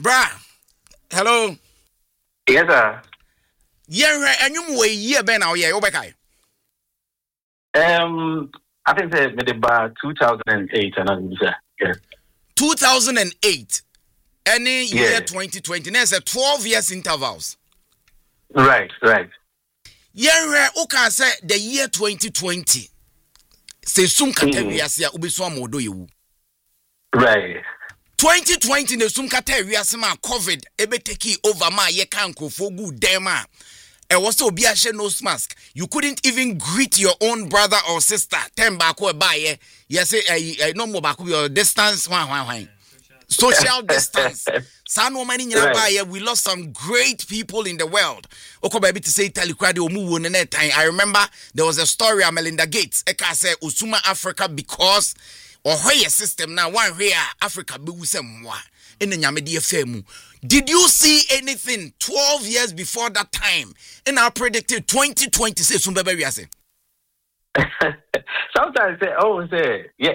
Bra, hello. Yes, sir. Yeah, and you way year ben now, yeah, Obekai. I think maybe about 2008, and I'm yes. 2008. Any year Yeah. 2020. There's a 12 years intervals. Right. Yeah, okay, say the year 2020. Say sum katewiase a obeso amodo yewu. Right. 2020 ne sum katewiase ma COVID ebe take over ma ye kan krofo gu dem a. E was obi a share nose mask. You couldn't even greet your own brother or sister. Ten back or buy ye say no more back your distance one. Social distance. San woman in your we lost some great people in the world. Oko baby to say Italy crowd omu won that time. I remember there was a story of Melinda Gates. Eka say Usuma Africa because or where system now one where Africa be usemwa in the Nyamedi FM. Did you see anything 12 years before that time? And I predicted 2020 say Sumbebe we say. Sometimes say yeah,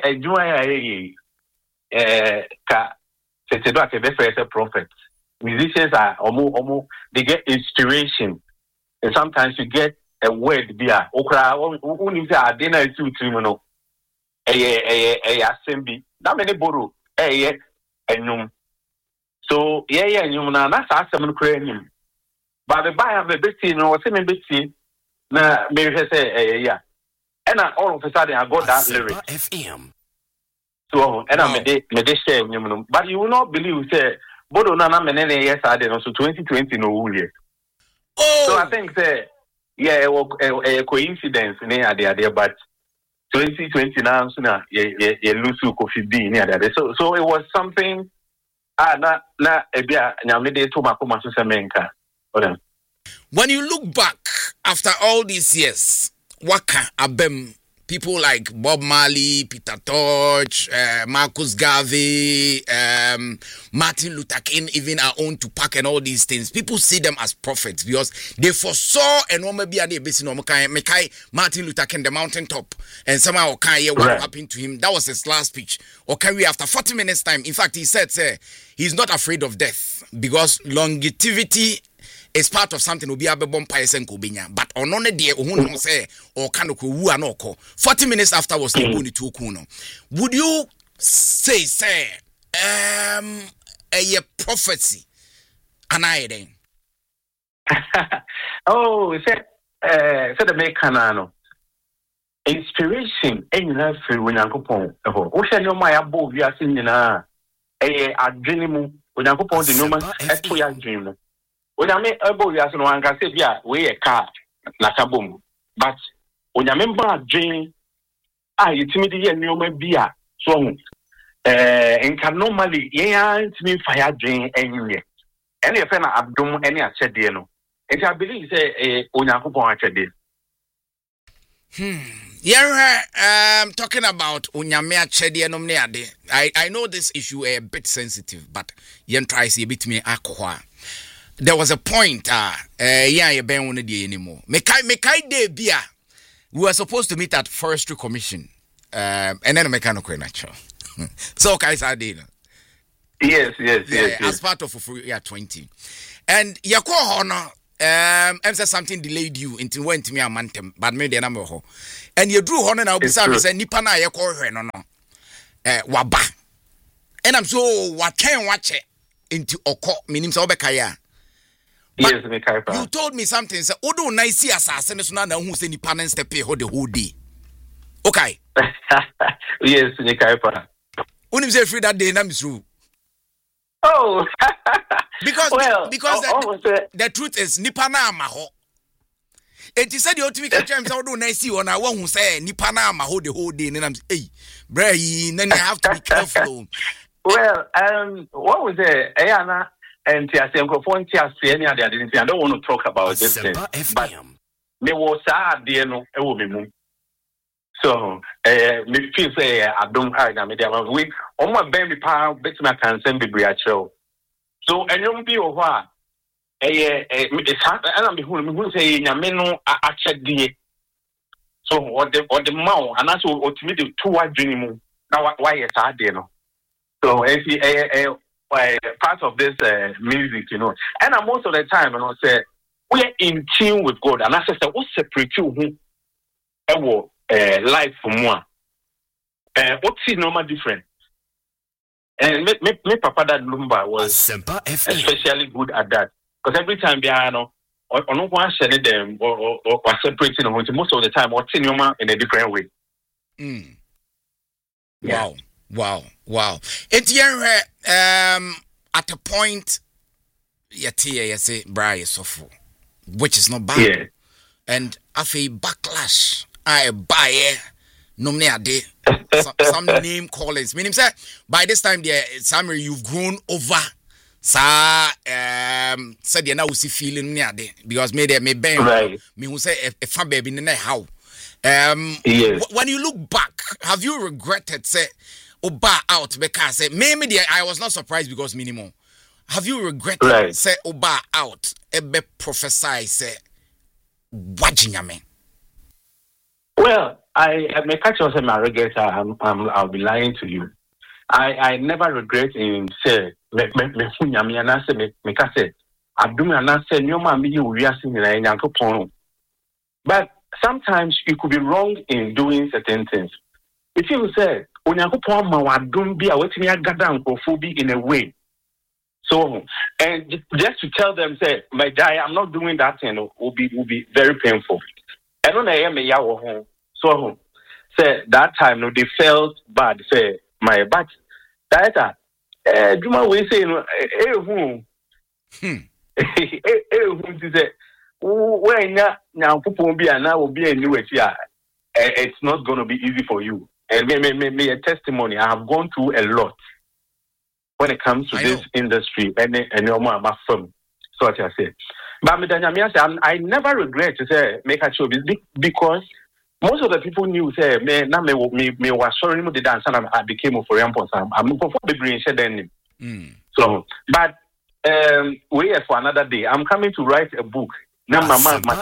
ka say do a prophet. Musicians are almost they get inspiration, and sometimes you get a word there. Okra uni say adena itu trimino. Assembly. That many borrow. Enum. So yeah, enum na asem kra nim. But the buy have a bit no say me bit na me say yeah. And all of a sudden I got that lyric. FM. So and I made share enum. But you will not believe say bodo na menene yes I did so 2020 no year. Oh. So I think say yeah, a coincidence near there, but 2020 now so na ye lose Kofi B near there. So it was something na ebia nyame de to makoma so semenka. When you look back after all these years, waka abem people like Bob Marley, Peter Tosh, Marcus Garvey, Martin Luther King, even our own Tupac and all these things. People see them as prophets because they foresaw and maybe a day Mekai Martin Luther King the mountaintop and somehow what happened to him. That was his last speech. Okay, after 40 minutes time. In fact, he said, he's not afraid of death because longevity is part of something will be able to but on one day say or can 40 minutes after was would you say a prophecy and I then oh said the make canano inspiration and you have free when you go o say no my above you are seeing na a dream when you go the no man dream. When I make able you as no one can say, yeah, we a car, like a boom. But when I remember a dream, you timidity and you may be a so and can normally, yeah, to me fire dream anyway. Any of them have done any I said, you know. And I believe, say, when I go on yeah, talking about Unyamea Chedi I know this issue a bit sensitive, but yen tries a bit me aqua. There was a point, you ben one day anymore. Mekai de bia. We were supposed to meet at Forestry Commission, and then mechanical natural. So guys are there. Yes. As part of 20, and your honor, said something delayed you until went to me a month, but made the number ho. And you drew honor now beside me Nipana ya call her no. Waba. And I'm so what can watch it into Oko meaning so bekaya. Yes, you told me something. So, Odo nice assassin is not who say Nipan and step hold the whole day. Okay. Yes, Nikaipa. Unim say free that day, I'm through. Oh, because the truth is Nipana Maho. And he said, you ought to be catch him. So, don't I see on I won't say Nipana Maho the whole day. And I'm hey, Bray, then you have to be careful. Well, what was it? Ayana. And I don't want to talk about this thing. But me was sad, dear no, it will be moved. So, me feel say I don't have a week. On my baby power, bet my consent be show. So, and you be over. It's hard, and I'm who say, Yameno, I check the. So, what the mouth, and that's what me the 2 hour dream. Now, why is hard, dear no? So, if part of this music, and most of the time, say we're in tune with God, and I say, what separate you who life from one? What's normal different? And me Papa Dad Lumba was especially good at that, because every time they are or no one sharing them or separating them, most of the time what's in in a different way. Yeah. Wow. It's here at a point you say Brian Sofo, which is not bad. Yeah. And after backlash, I buy nominate some name callers. Meaning say by this time there Samuel you've grown over said you now see feeling near there because me bang right. Me who say a fan baby in how yes. When you look back, have you regretted say Oba out because say maybe I was not surprised because minimum. Have you regretted say Oba out ebe prophesy say wajinyame? Well, I may catch yourself my regret. I'll be lying to you. I never regret in say me funyame and I say me say adumi and I say nyoma mi we are seeing na Nyankopon. But sometimes you could be wrong in doing certain things. If you say Onyankopon ma wadum bi a wetimi agada nkofo bi in a way. So and just to tell them say my guy I'm not doing that thing will be very painful. I don't know me ya wo ho. So say that time no they felt bad say my but that Juma we say no who to say when now people be and now will be a new it's not going to be easy for you. And me a testimony. I have gone through a lot when it comes to this industry and no more my firm. So what I say. But I never regret to say make a show because most of the people knew say me was sorry me the dance and I became a foreign person. I'm for the brain shed then. So but wait for another day. I'm coming to write a book. Now my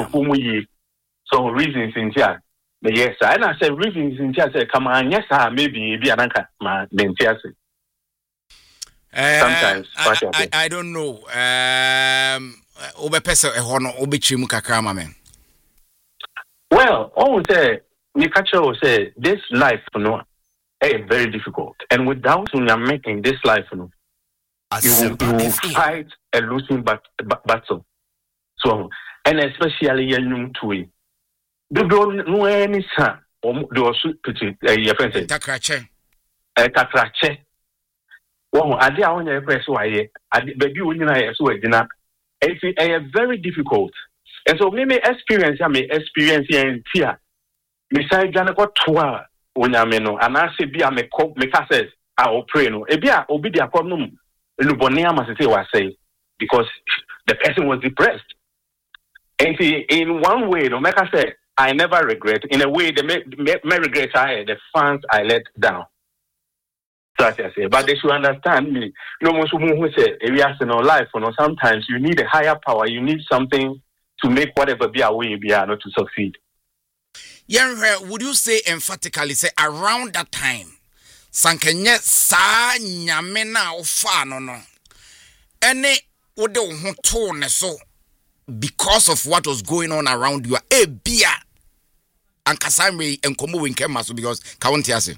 so reasons in here. Yes, and I said reasons in here say come on, yes, maybe ananka ma dentiase. Sometimes I don't know. Obepesa ehono obechimu kakra ma men. Well, always say Nikacho will say this life is very difficult. And without making this life you will fight a losing battle. So and especially young to it. Do no any son or do your friend say Takrache. Well, I did on your press why baby when I so it's very difficult. And so maybe experience in fear. Besides Janako Tua Unyameno, and I say be a make says I will pray no. Ebia obi dia konum Lubonia must say because the person was depressed. And in one way, no make say I never regret. In a way, the regret the fans I let down. So I say, but they should understand me. No one who say life, sometimes you need a higher power, you need something to make whatever be away be not to succeed. Yeah, would you say emphatically say around that time, Sankenye sa nyamena ofa no. Any ode ho to ne so because of what was going on around you. Bia and Kasamre and Komo Winkemaso because County Ase.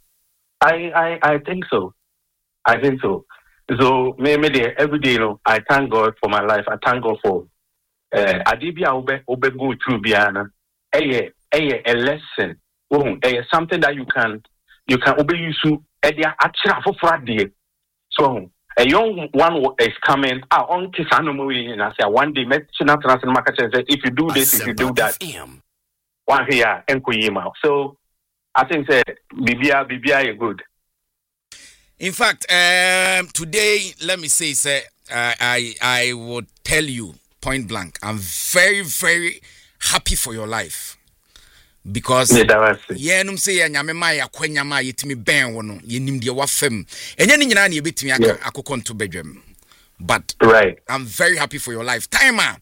I think so. I think so. So maybe every day, I thank God for my life. I thank God for Adibia obe go through Biana. A lesson. Something that you can obey you to for Friday. So a young one is coming on Kisanomo and I say one day if you do this, if you do that. One here and Kuyima. So I think BBI is good. In fact, today, let me say, sir, I would tell you point blank, I'm very, very happy for your life. Because yeah, no say nyame ma ya kwanya ma yetimi ben wo no yenim de wa fam enye ni nyina na yebetimi aka akokonto bedwam. But right, I'm very happy for your life. Timer.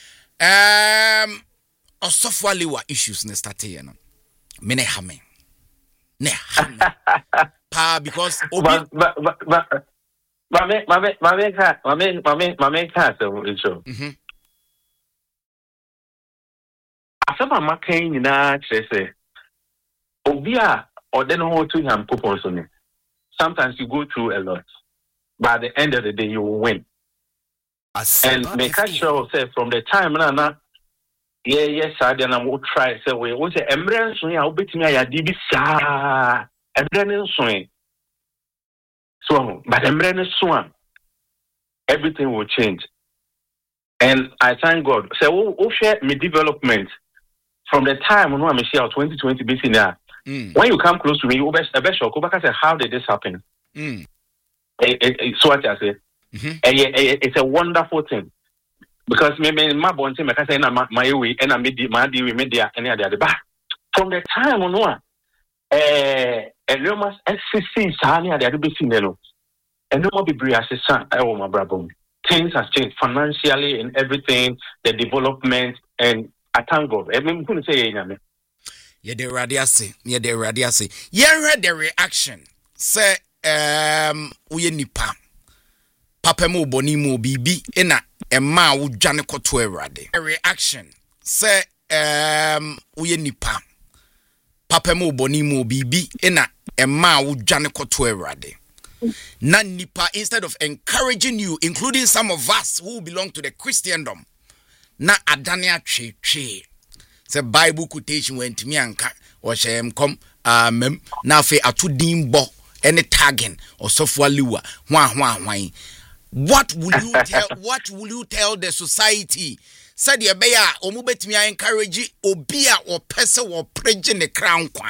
Osofo alewa issues ne start here no. Me ne hame. Ne hame. Pa because but Mame can't so. Asama makan nyina kyerɛ obi a ɔde no ho to him purpose. Sometimes you go through a lot, but at the end of the day you will win. And make sure say from the time na yes I then I will try say we say emre nso ya obetimi ayade bi saa emre nso so but emre nso everything will change. And I thank God. So we share my development from the time when I'm here 2020 BC now. When you come close to me, you best shock. Say, how did this happen? So what I say, it's a wonderful thing because maybe my born team, I say, my way, and I made my deal with media and the other. But from the time on one, and you must see Sani at the other BC, and no more be brave as a son. Oh my brother. Things has changed financially and everything, the development, and I thank God. I mean, couldn't say anything. Yeah, the radiasi. Yeah, read the reaction. Say, we nipa. Papa mo boni mo bibi ena emma wo dwane koto awrade. Reaction. Say, we nipa. Papa mo boni mo bibi ena emma wo dwane koto awrade. Na nipa, instead of encouraging you, including some of us who belong to the Christendom, na adania che. The Bible quotation went me anka or shem come mem na fe atudin bo any tagging or software liwa hwan. What will you tell the society? Said ye beya omubetimi encourage obia or person or preje ne crown kwa.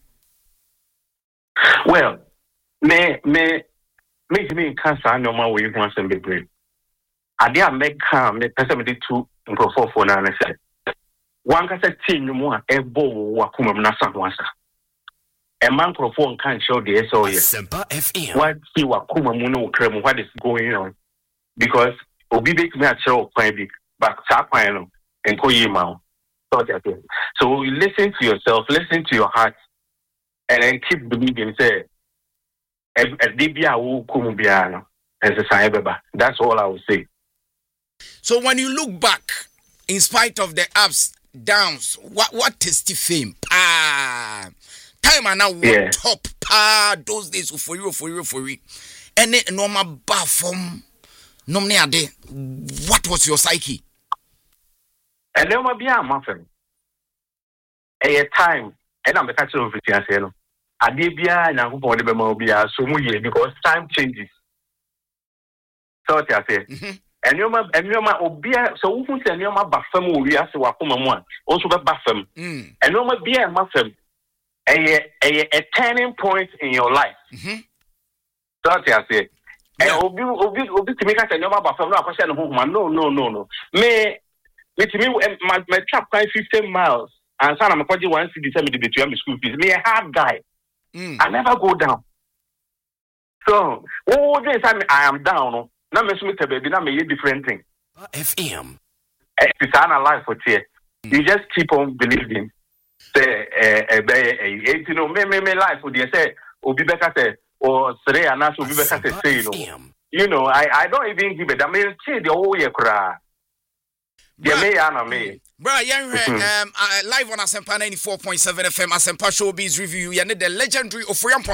Well, me cancer no more way once and be brave. I dare make calm me person me two in for na say. One can say team no more e bo wakuma na sanwansa. A man microphone can't show the SOS. Asempa FM. What see wakuma mu no krem what is going on? Because obi make me a show kwan bi but sa kwan no enko yi ma. So you listen to yourself, listen to your heart and then keep believing say that's all I would say. So when you look back, in spite of the ups, downs, what tasty fame? Time and now top those days for you. And then normal bathroom. What was your psyche? And then my be a muffin. A time, and I'm a catcher of it. Adibia and I'm going to be so much because time changes. So I say, and you're my obia, so who say you're my baffam, we ask Wakuma one, also the baffam, and you're my beer muffin, a turning point in your life. So I say, and obi to make us a number of baffam, no question of no. Me, my trap 15 miles, and son, I'm a 1 city between my school fees. Me a hard guy. I never go down. So, this time I am down. Now, Mr. Baby, now me a different thing. FM. It's an life for you. You just keep on believing. Say, you know, me life for you. Say, Obi Beka say, or Sere Anas Obi Beka say, you know, I don't even give it. I mean, see the whole year cry. Brian, live on Asempa 94.7 FM, Asempa Showbiz Review. You need the legendary of